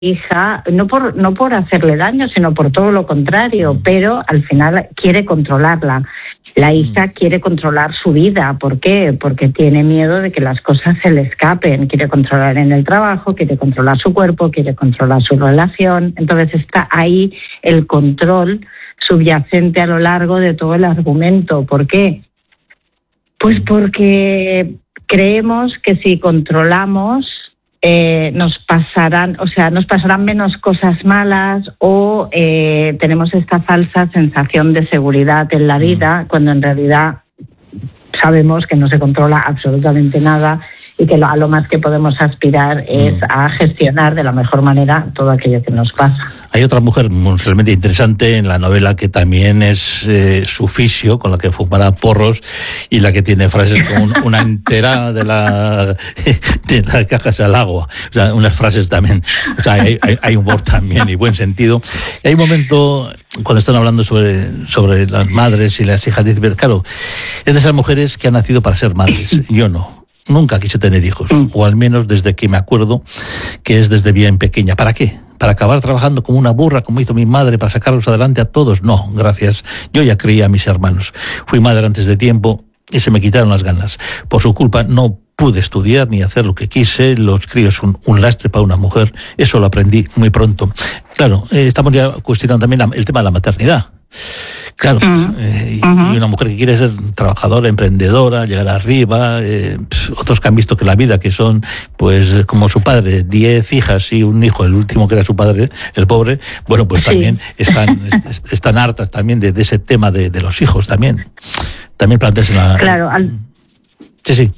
hija, no por hacerle daño, sino por todo lo contrario, pero al final quiere controlarla. La hija quiere controlar su vida. ¿Por qué? Porque tiene miedo de que las cosas se le escapen. Quiere controlar en el trabajo, quiere controlar su cuerpo, quiere controlar su relación. Entonces está ahí el control subyacente a lo largo de todo el argumento. ¿Por qué? Pues porque creemos que si controlamos nos pasarán menos cosas malas o tenemos esta falsa sensación de seguridad en la vida, cuando en realidad sabemos que no se controla absolutamente nada y que a lo más que podemos aspirar es a gestionar de la mejor manera todo aquello que nos pasa. Hay otra mujer realmente interesante en la novela que también es su fisio, con la que fumará porros y la que tiene frases como una entera de la cajas al agua. O sea, unas frases también. O sea, hay humor también y buen sentido. Y hay un momento cuando están hablando sobre las madres y las hijas, dice, claro, es de esas mujeres que han nacido para ser madres. Yo no. Nunca quise tener hijos, o al menos desde que me acuerdo que es desde bien pequeña. ¿Para qué? ¿Para acabar trabajando como una burra, como hizo mi madre, para sacarlos adelante a todos? No, gracias. Yo ya creía a mis hermanos. Fui madre antes de tiempo y se me quitaron las ganas. Por su culpa no pude estudiar ni hacer lo que quise. Los críos son un lastre para una mujer. Eso lo aprendí muy pronto. Claro, estamos ya cuestionando también el tema de la maternidad. Claro, y una mujer que quiere ser trabajadora, emprendedora, llegar arriba, otros que han visto que la vida, que son, pues, como su padre, 10 hijas y un hijo, el último que era su padre, el pobre, bueno, pues también están hartas también de ese tema de los hijos también. También planteas Claro, Sí.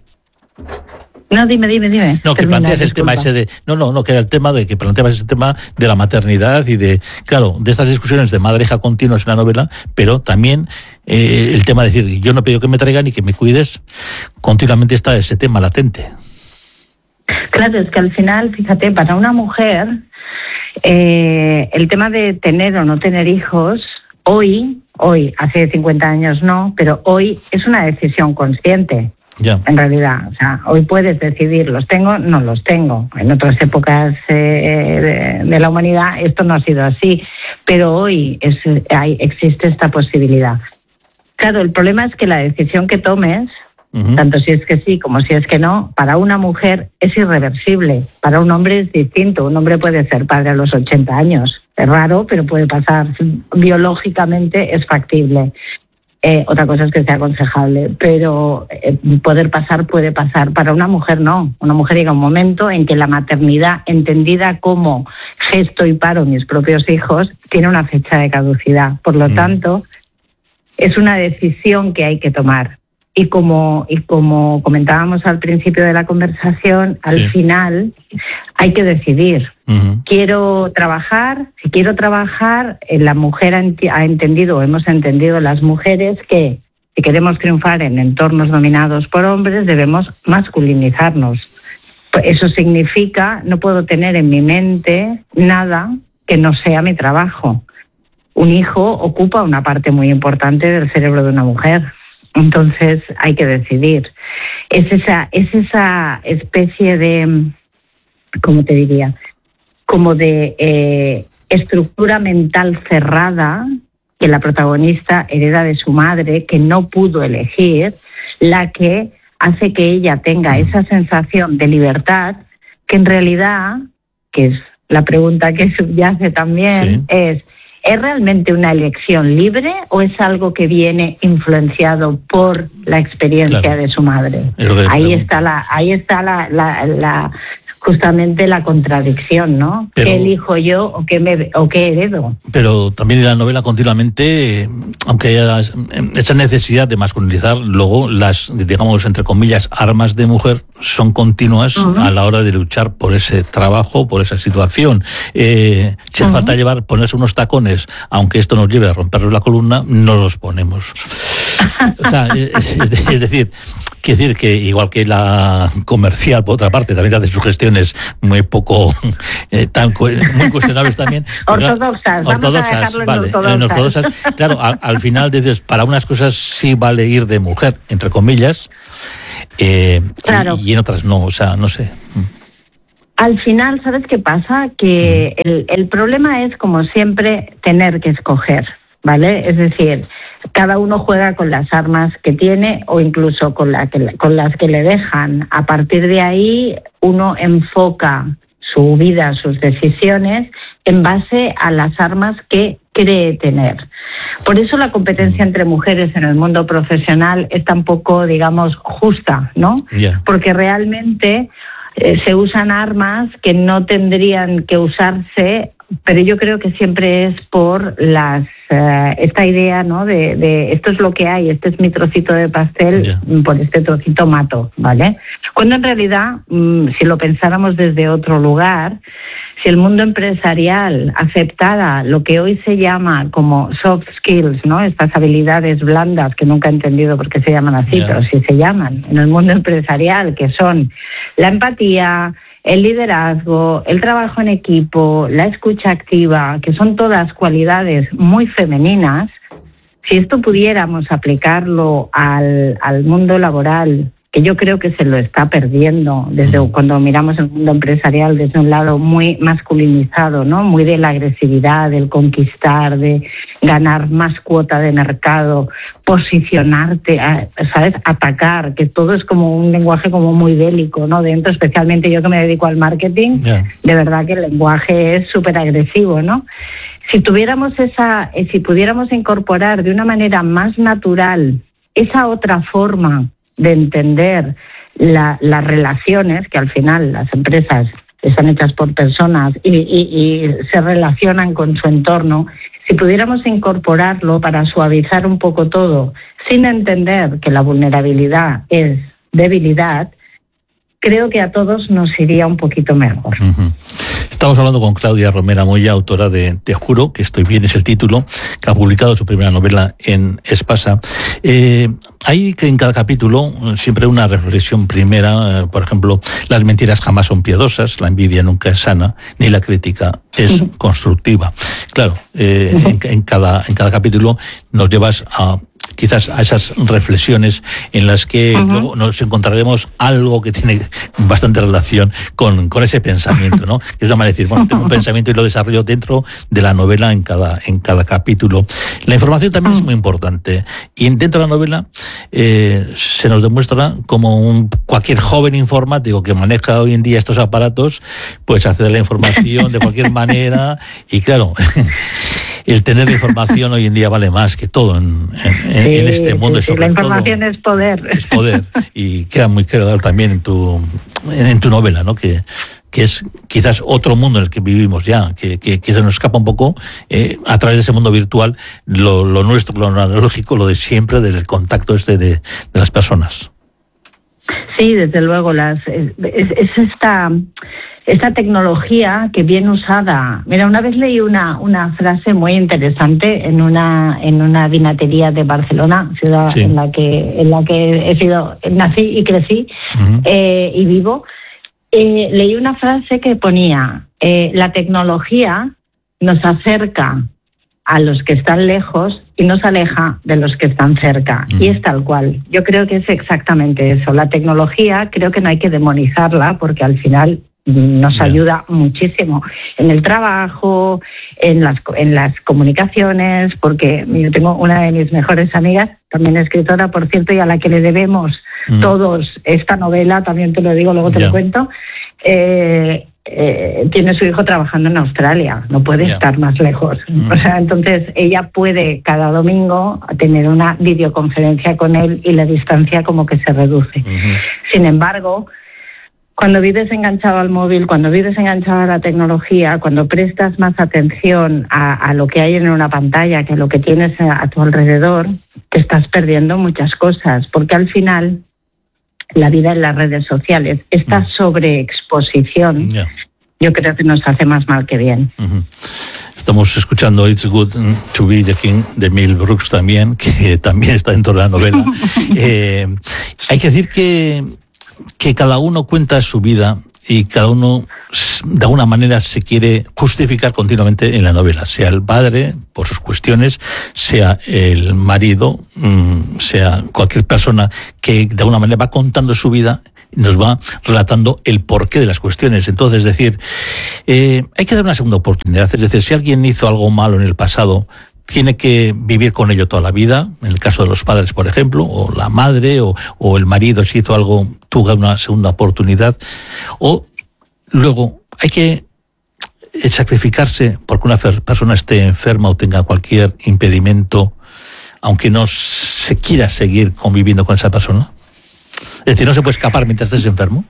No, dime. No, que planteas el tema ese de... No, que era el tema de que planteabas ese tema de la maternidad y de estas discusiones de madre-hija continuas en la novela, pero también el tema de decir, yo no he pedido que me traigan y que me cuides, continuamente está ese tema latente. Claro, es que al final, fíjate, para una mujer, el tema de tener o no tener hijos, hoy, hace 50 años no, pero hoy es una decisión consciente. Ya. En realidad, o sea, hoy puedes decidir, ¿los tengo? No los tengo. En otras épocas de la humanidad esto no ha sido así, pero hoy existe esta posibilidad. Claro, el problema es que la decisión que tomes, tanto si es que sí como si es que no, para una mujer es irreversible, para un hombre es distinto. Un hombre puede ser padre a los 80 años, es raro, pero puede pasar, biológicamente es factible. Otra cosa es que sea aconsejable, pero puede pasar. Para una mujer no. Una mujer llega un momento en que la maternidad, entendida como gesto y paro mis propios hijos, tiene una fecha de caducidad. Por lo tanto, es una decisión que hay que tomar. Y como comentábamos al principio de la conversación, al final hay que decidir. Quiero trabajar. Si quiero trabajar, la mujer ha entendido, o hemos entendido las mujeres, que si queremos triunfar en entornos dominados por hombres, debemos masculinizarnos. Eso significa, no puedo tener en mi mente nada que no sea mi trabajo. Un hijo ocupa una parte muy importante del cerebro de una mujer. Entonces hay que decidir. Es esa especie de, ¿cómo te diría? Como de estructura mental cerrada que la protagonista hereda de su madre, que no pudo elegir, la que hace que ella tenga esa sensación de libertad, que en realidad, que es la pregunta que subyace también, ¿es realmente una elección libre o es algo que viene influenciado por la experiencia de su madre? Ahí está justamente la contradicción, ¿no? Pero, ¿qué elijo yo o qué heredo? Pero también en la novela continuamente, aunque haya esa necesidad de masculinizar, luego las, digamos, entre comillas, armas de mujer son continuas a la hora de luchar por ese trabajo, por esa situación. Si hace falta ponerse unos tacones, aunque esto nos lleve a rompernos la columna, no los ponemos. O sea, es decir, quiero decir que igual que la comercial, por otra parte, también hace sugestiones muy poco, muy cuestionables también. Ortodoxas, vale. Ortodoxas. Claro, al final dices, para unas cosas sí vale ir de mujer, entre comillas, y en otras no, o sea, no sé. Al final, ¿sabes qué pasa? Que el problema es, como siempre, tener que escoger, ¿vale? Es decir, cada uno juega con las armas que tiene o incluso con las que le dejan. A partir de ahí, uno enfoca su vida, sus decisiones, en base a las armas que cree tener. Por eso la competencia entre mujeres en el mundo profesional es tan poco, digamos, justa, ¿no? Yeah. Porque realmente se usan armas que no tendrían que usarse, pero yo creo que siempre es por esta idea, ¿no? De esto es lo que hay, este es mi trocito de pastel, yeah, por este trocito mato, ¿vale? Cuando en realidad, si lo pensáramos desde otro lugar, si el mundo empresarial aceptara lo que hoy se llama como soft skills, ¿no? Estas habilidades blandas que nunca he entendido por qué se llaman así, yeah, pero sí se llaman en el mundo empresarial, que son la empatía, el liderazgo, el trabajo en equipo, la escucha activa, que son todas cualidades muy femeninas. Si esto pudiéramos aplicarlo al mundo laboral, que yo creo que se lo está perdiendo desde cuando miramos el mundo empresarial desde un lado muy masculinizado, ¿no? Muy de la agresividad, del conquistar, de ganar más cuota de mercado, posicionarte, ¿sabes? Atacar, que todo es como un lenguaje como muy bélico, ¿no? Dentro, especialmente yo que me dedico al marketing, yeah, de verdad que el lenguaje es súper agresivo, ¿no? Si pudiéramos incorporar de una manera más natural esa otra forma de entender las relaciones, que al final las empresas están hechas por personas y se relacionan con su entorno, si pudiéramos incorporarlo para suavizar un poco todo, sin entender que la vulnerabilidad es debilidad, creo que a todos nos iría un poquito mejor. Uh-huh. Estamos hablando con Claudia Romera Moya, autora de Te juro que estoy bien, es el título, que ha publicado su primera novela en Espasa. Hay que en cada capítulo siempre una reflexión primera, por ejemplo, las mentiras jamás son piadosas, la envidia nunca es sana, ni la crítica es constructiva. Claro, en cada capítulo nos llevas quizás a esas reflexiones en las que luego nos encontraremos algo que tiene bastante relación con ese pensamiento, ¿no? Es una manera de decir, bueno, tengo un pensamiento y lo desarrollo dentro de la novela en cada capítulo. La información también es muy importante y dentro de la novela se nos demuestra como cualquier joven informático que maneja hoy en día estos aparatos, pues accede a la información de cualquier manera y claro, el tener la información hoy en día vale más que todo en este mundo. Sí, la información es poder. Es poder. Y queda muy claro también en tu novela, ¿no? Que es quizás otro mundo en el que vivimos ya, que se nos escapa un poco a través de ese mundo virtual, lo nuestro, lo analógico, lo de siempre, del contacto de las personas. Sí, desde luego, es esta tecnología que bien usada. Mira, una vez leí una frase muy interesante en una vinatería de Barcelona, ciudad sí, en la que nací y crecí y vivo. Leí una frase que ponía: la tecnología nos acerca a los que están lejos y nos aleja de los que están cerca. Y es tal cual. Yo creo que es exactamente eso. La tecnología creo que no hay que demonizarla porque al final nos ayuda muchísimo en el trabajo, en las comunicaciones, porque yo tengo una de mis mejores amigas, también escritora, por cierto, y a la que le debemos todos esta novela, también te lo digo, luego te lo cuento, tiene su hijo trabajando en Australia, no puede estar más lejos. O sea, entonces ella puede cada domingo tener una videoconferencia con él y la distancia como que se reduce. Sin embargo, cuando vives enganchado al móvil, cuando vives enganchado a la tecnología, cuando prestas más atención a lo que hay en una pantalla que a lo que tienes a tu alrededor, te estás perdiendo muchas cosas, porque al final la vida en las redes sociales, esta sobreexposición, yo creo que nos hace más mal que bien. Estamos escuchando It's Good to Be the King de Mel Brooks también, que también está dentro de la novela. Hay que decir que cada uno cuenta su vida y cada uno de alguna manera se quiere justificar continuamente en la novela, sea el padre por sus cuestiones, sea el marido, sea cualquier persona que de alguna manera va contando su vida y nos va relatando el porqué de las cuestiones. Entonces, es decir, hay que dar una segunda oportunidad. Es decir, si alguien hizo algo malo en el pasado, tiene que vivir con ello toda la vida. En el caso de los padres, por ejemplo, o la madre, o el marido, si hizo algo, tuvo una segunda oportunidad. O luego hay que sacrificarse porque una persona esté enferma o tenga cualquier impedimento, aunque no se quiera seguir conviviendo con esa persona. Es decir, no se puede escapar mientras estés enfermo.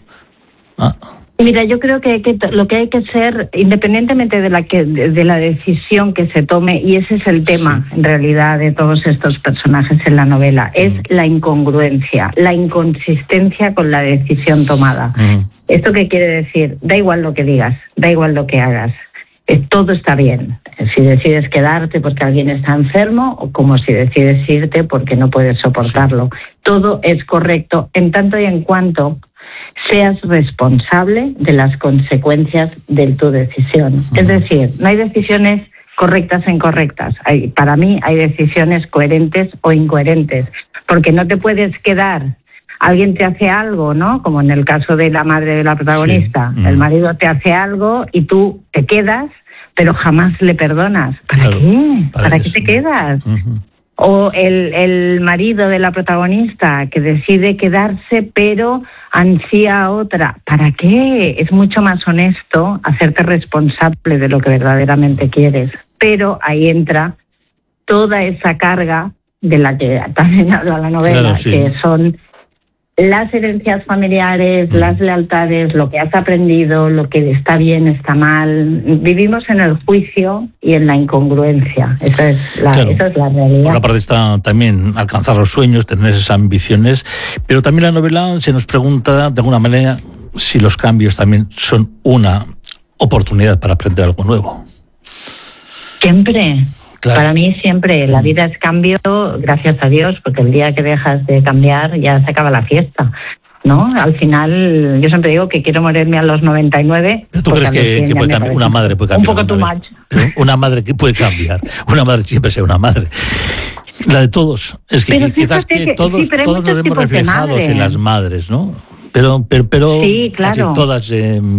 Mira, yo creo que lo que hay que ser, independientemente de la decisión que se tome, y ese es el tema, en realidad, de todos estos personajes en la novela, es la incongruencia, la inconsistencia con la decisión tomada. ¿Esto qué quiere decir? Da igual lo que digas, da igual lo que hagas. Todo está bien. Si decides quedarte porque alguien está enfermo, o como si decides irte porque no puedes soportarlo. Todo es correcto en tanto y en cuanto seas responsable de las consecuencias de tu decisión. Es decir, no hay decisiones correctas e incorrectas. Para mí hay decisiones coherentes o incoherentes, porque no te puedes quedar. Alguien te hace algo, ¿no? Como en el caso de la madre de la protagonista. El marido te hace algo y tú te quedas, pero jamás le perdonas. ¿Para qué? ¿Para qué te quedas? O el marido de la protagonista que decide quedarse pero ansía a otra. ¿Para qué? Es mucho más honesto hacerte responsable de lo que verdaderamente quieres. Pero ahí entra toda esa carga de la que también habla la novela, que son las herencias familiares, las lealtades, lo que has aprendido, lo que está bien, está mal. Vivimos en el juicio y en la incongruencia. Esa es la realidad. Por una parte está también alcanzar los sueños, tener esas ambiciones, pero también la novela se nos pregunta de alguna manera si los cambios también son una oportunidad para aprender algo nuevo. Siempre. Claro. Para mí siempre la vida es cambio, gracias a Dios, porque el día que dejas de cambiar ya se acaba la fiesta, ¿no? Al final, yo siempre digo que quiero morirme a los 99. ¿Tú crees que puede cambiar? Una madre puede cambiar. Un poco too much. Una madre que puede cambiar. Una madre siempre sea una madre. La de todos. Es que quizás que todos nos vemos reflejados en las madres, ¿no? Pero sí, claro. Casi todas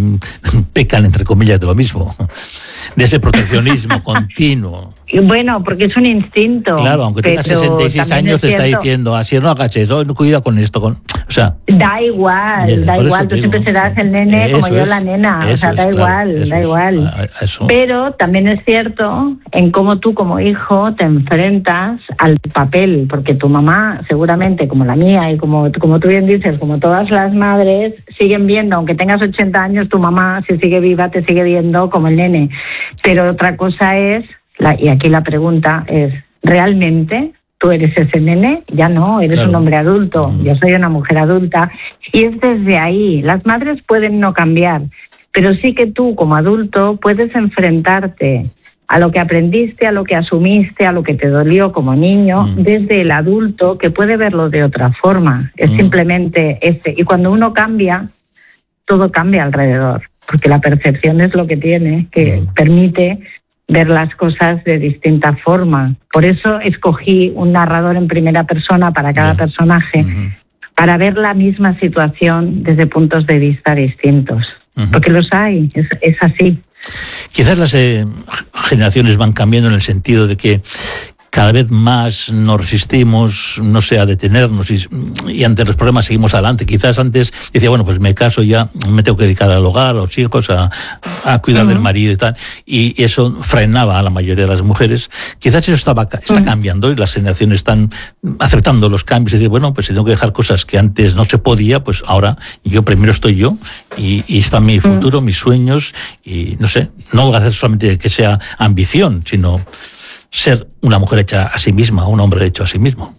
pecan, entre comillas, de lo mismo. De ese proteccionismo continuo. Bueno, porque es un instinto. Claro, aunque tenga 66 años te está diciendo, así no hagas eso, no cuida con esto, o sea... Da igual, tú siempre serás el nene como yo la nena, o sea, da igual. Pero también es cierto en cómo tú como hijo te enfrentas al papel, porque tu mamá seguramente, como la mía y como tú bien dices, como todas las madres, siguen viendo, aunque tengas 80 años, tu mamá, si sigue viva, te sigue viendo como el nene. Pero otra cosa es... y aquí la pregunta es, ¿realmente tú eres ese nene? Ya no, eres un hombre adulto, yo soy una mujer adulta. Y es desde ahí, las madres pueden no cambiar, pero sí que tú como adulto puedes enfrentarte a lo que aprendiste, a lo que asumiste, a lo que te dolió como niño, desde el adulto que puede verlo de otra forma. Es simplemente y cuando uno cambia, todo cambia alrededor, porque la percepción es lo que tiene, que permite ver las cosas de distinta forma. Por eso escogí un narrador en primera persona para cada personaje, para ver la misma situación desde puntos de vista distintos. Porque los hay, es así. Quizás las generaciones van cambiando en el sentido de que cada vez más nos resistimos, no sé, a detenernos y ante los problemas seguimos adelante. Quizás antes decía, bueno, pues me caso ya, me tengo que dedicar al hogar, a los hijos, a cuidar del marido y tal. Y eso frenaba a la mayoría de las mujeres. Quizás eso está cambiando y las generaciones están aceptando los cambios y decir, bueno, pues si tengo que dejar cosas que antes no se podía, pues ahora primero estoy yo y está mi futuro, mis sueños y no sé, no hacer solamente que sea ambición, sino ser una mujer hecha a sí misma, un hombre hecho a sí mismo.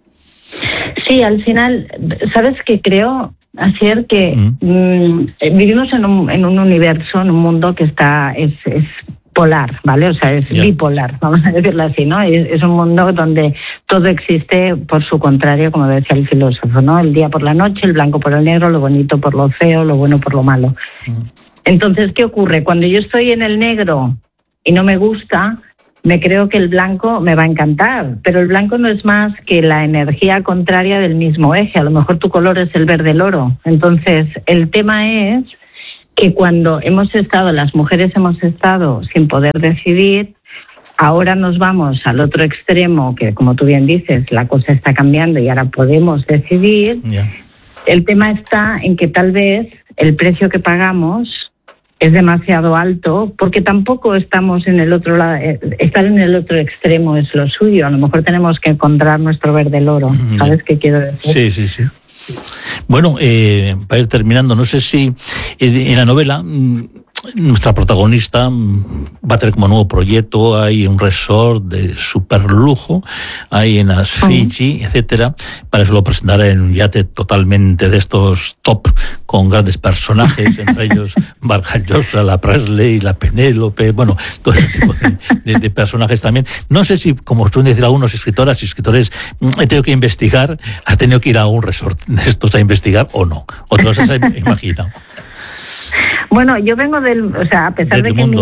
Sí, al final, ¿sabes qué creo, Asier? Que vivimos en un universo, en un mundo que polar, ¿vale? O sea, es bipolar, vamos a decirlo así, ¿no? Es un mundo donde todo existe por su contrario, como decía el filósofo, ¿no? El día por la noche, el blanco por el negro, lo bonito por lo feo, lo bueno por lo malo. Entonces, ¿qué ocurre? Cuando yo estoy en el negro y no me gusta, me creo que el blanco me va a encantar, pero el blanco no es más que la energía contraria del mismo eje. A lo mejor tu color es el verde el oro. Entonces, el tema es que cuando las mujeres hemos estado sin poder decidir, ahora nos vamos al otro extremo, que como tú bien dices, la cosa está cambiando y ahora podemos decidir. El tema está en que tal vez el precio que pagamos es demasiado alto, porque tampoco estamos en el otro lado. Estar en el otro extremo es lo suyo. A lo mejor tenemos que encontrar nuestro verde el oro. ¿Sabes qué quiero decir? Sí. Bueno, para ir terminando, no sé si en la novela nuestra protagonista va a tener como nuevo proyecto, hay un resort de super lujo, hay en las Fiji, etcétera. Para eso lo presentará en un yate totalmente de estos top, con grandes personajes, entre ellos Vargas Llosa, la Presley, la Penélope, bueno, todo ese tipo de personajes también. No sé si, como suelen decir algunos escritoras y escritores, he tenido que investigar, has tenido que ir a un resort de estos a investigar o no, otros se han imaginado. Bueno, yo vengo a pesar de que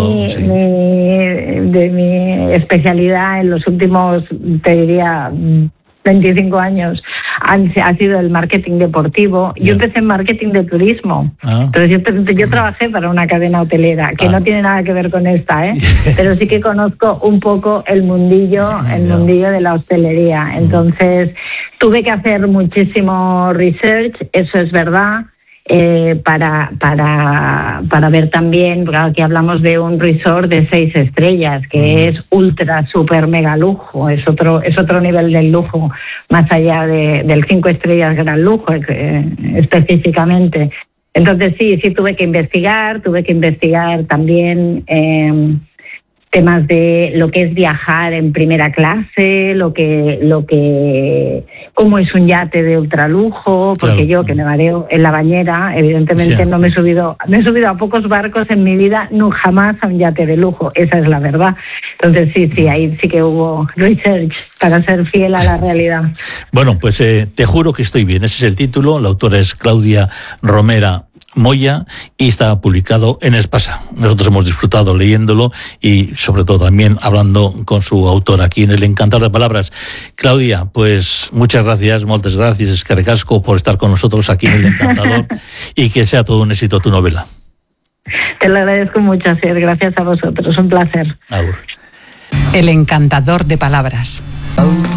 mi especialidad en los últimos, te diría, 25 años ha sido el marketing deportivo. Yo empecé en marketing de turismo. Entonces yo trabajé para una cadena hotelera que no tiene nada que ver con esta, pero sí que conozco un poco el mundillo de la hostelería. Entonces tuve que hacer muchísimo research, eso es verdad. Para ver también, porque aquí hablamos de un resort de 6 estrellas, que es ultra, super, mega lujo, es otro nivel del lujo, más allá del 5 estrellas gran lujo, específicamente. Entonces sí tuve que investigar también temas de lo que es viajar en primera clase, cómo es un yate de ultralujo, porque yo que me mareo en la bañera, evidentemente no me he subido a pocos barcos en mi vida, no jamás a un yate de lujo, esa es la verdad. Entonces sí, ahí sí que hubo research para ser fiel a la realidad. Bueno, pues te juro que estoy bien, ese es el título, la autora es Claudia Romera Moya y está publicado en Espasa. Nosotros hemos disfrutado leyéndolo y sobre todo también hablando con su autor aquí en El Encantador de Palabras. Claudia, pues muchas gracias, moltes gracias, eskerrik asko por estar con nosotros aquí en El Encantador y que sea todo un éxito tu novela. Te lo agradezco mucho, Asier, gracias a vosotros, un placer. Agur. El Encantador de Palabras.